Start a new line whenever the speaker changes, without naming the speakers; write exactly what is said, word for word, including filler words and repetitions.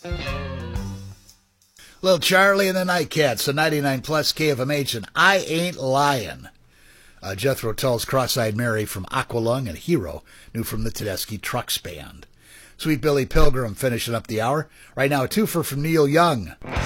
Little Charlie and the Nightcats, the ninety-nine plus K F M H, and I Ain't Lying. Uh, Jethro Tull's Cross-Eyed Mary from Aqualung and Hero, new from the Tedeschi Trucks Band. Sweet Billy Pilgrim finishing up the hour. Right now, a twofer from Neil Young.